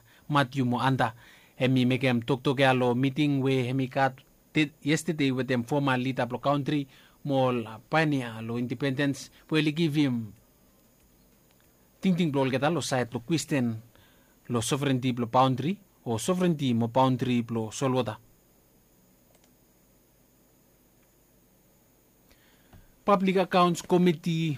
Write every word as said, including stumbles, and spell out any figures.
Matthew mo anda hemi mekem toktoke alo meeting we hemi kat yesterday with them former leader of country mol pania lo independence pweli give him ting ting blol kita lo site lo question lo sovereignty lo boundary o sovereignty mo boundary lo solwata Public Accounts Committee